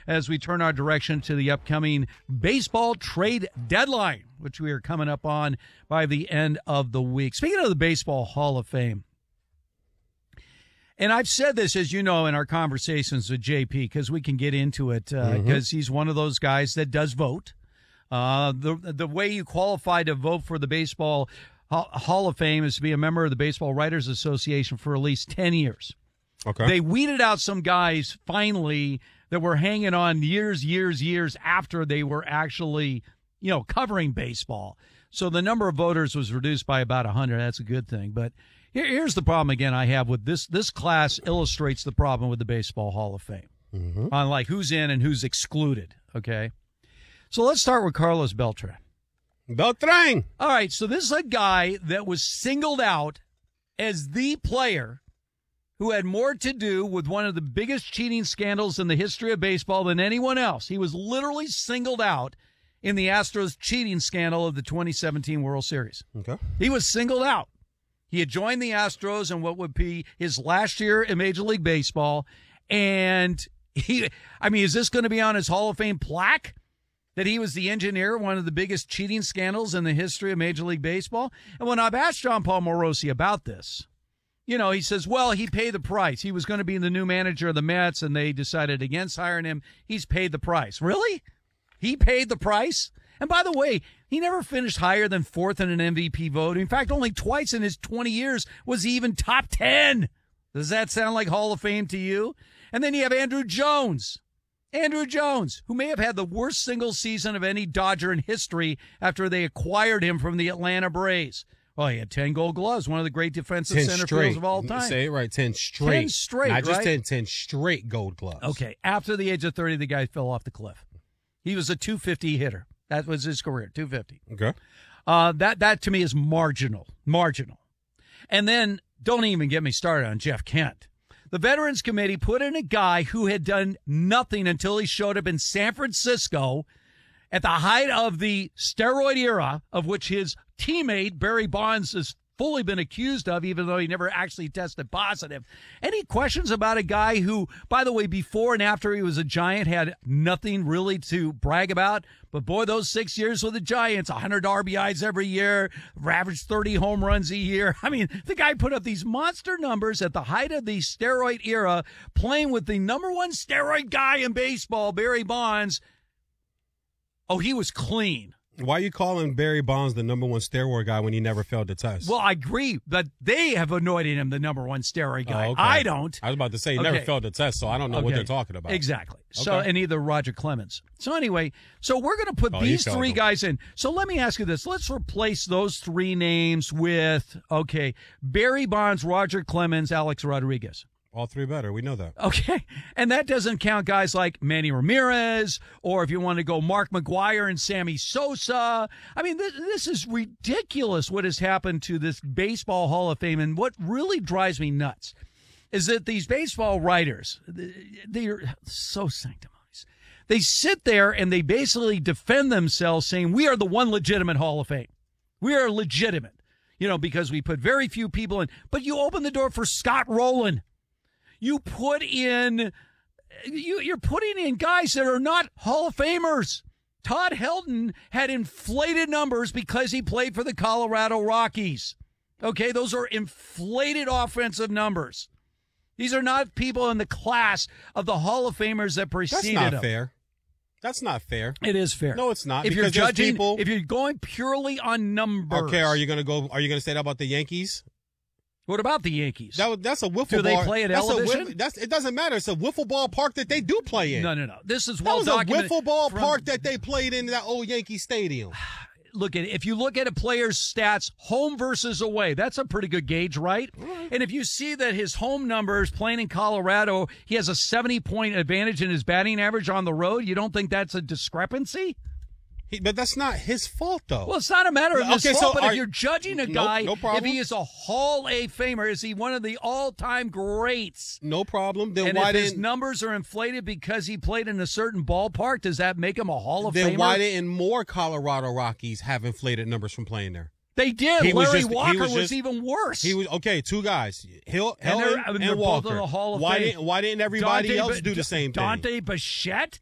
as we turn our direction to the upcoming baseball trade deadline, which we are coming up on by the end of the week. Speaking of the Baseball Hall of Fame, and I've said this, as you know, in our conversations with JP, because we can get into it, because he's one of those guys that does vote. The way you qualify to vote for the Baseball Hall of Fame is to be a member of the Baseball Writers Association for at least 10 years. Okay. They weeded out some guys, finally, that were hanging on years after they were actually, covering baseball. So the number of voters was reduced by about 100. That's a good thing. But here's the problem, again, I have with this. This class illustrates the problem with the Baseball Hall of Fame on, like, who's in and who's excluded, okay? So let's start with Carlos Beltran. Beltran! All right, so this is a guy that was singled out as the player who had more to do with one of the biggest cheating scandals in the history of baseball than anyone else. He was literally singled out in the Astros cheating scandal of the 2017 World Series. Okay. He was singled out. He had joined the Astros in what would be his last year in Major League Baseball. And is this going to be on his Hall of Fame plaque? That he was the engineer of one of the biggest cheating scandals in the history of Major League Baseball? And when I've asked John Paul Morosi about this, he says, well, he paid the price. He was going to be the new manager of the Mets, and they decided against hiring him. He's paid the price. Really? He paid the price? And by the way, he never finished higher than fourth in an MVP vote. In fact, only twice in his 20 years was he even top 10. Does that sound like Hall of Fame to you? And then you have Andrew Jones. Andrew Jones, who may have had the worst single season of any Dodger in history after they acquired him from the Atlanta Braves. Well, he had 10 Gold Gloves, one of the great defensive center fielders of all time. Say it right, 10 straight. 10 straight, Not just right? 10 straight Gold Gloves. Okay, after the age of 30, the guy fell off the cliff. He was a 250 hitter. That was his career, 250. Okay. That to me is marginal. And then don't even get me started on Jeff Kent. The Veterans Committee put in a guy who had done nothing until he showed up in San Francisco at the height of the steroid era, of which his teammate Barry Bonds has fully been accused of, even though he never actually tested positive. Any questions about a guy who, by the way, before and after he was a Giant, had nothing really to brag about? But boy, those 6 years with the Giants, 100 RBIs every year, averaged 30 home runs a year. I mean, the guy put up these monster numbers at the height of the steroid era, playing with the number one steroid guy in baseball, Barry Bonds. Oh, he was clean. Why are you calling Barry Bonds the number one steroid guy when he never failed the test? Well, I agree that they have anointed him the number one steroid guy. Oh, okay. I don't. I was about to say he never failed the test, so I don't know what they're talking about. Exactly. Okay. So, and either Roger Clemens. So anyway, we're going to put these three guys in. So let me ask you this. Let's replace those three names with, Barry Bonds, Roger Clemens, Alex Rodriguez. All three better. We know that. Okay. And that doesn't count guys like Manny Ramirez, or if you want to go Mark McGwire and Sammy Sosa. I mean, this is ridiculous what has happened to this Baseball Hall of Fame. And what really drives me nuts is that these baseball writers, they are so sanctimonious. They sit there and they basically defend themselves saying, we are the one legitimate Hall of Fame. We are legitimate, because we put very few people in. But you open the door for Scott Rowland. You put in, you're putting in guys that are not Hall of Famers. Todd Helton had inflated numbers because he played for the Colorado Rockies. Okay, those are inflated offensive numbers. These are not people in the class of the Hall of Famers that preceded them. That's not fair. That's not fair. It is fair. No, it's not. If you're judging, if you're going purely on numbers. Okay, are you going to say that about the Yankees? What about the Yankees? That's a wiffle ball. Do they play at Elevation? It doesn't matter. It's a wiffle ball park that they do play in. No. This is well documented. That was a wiffle ball park that they played in that old Yankee Stadium. If you look at a player's stats, home versus away, that's a pretty good gauge, right? And if you see that his home numbers playing in Colorado, he has a 70-point advantage in his batting average on the road, you don't think that's a discrepancy? But that's not his fault, though. Well, it's not a matter of his fault, but if you're judging a guy, no problem. if he is a Hall A Famer, is he one of the all-time greats? No problem. Then and why if didn't his numbers are inflated because he played in a certain ballpark, does that make him a Hall of Famer? Then why didn't more Colorado Rockies have inflated numbers from playing there? They did. Larry Walker was even worse. He was two guys, Hill and Walker. Both in the Hall of Fame. Why didn't everybody else do the same thing? Dante Bichette?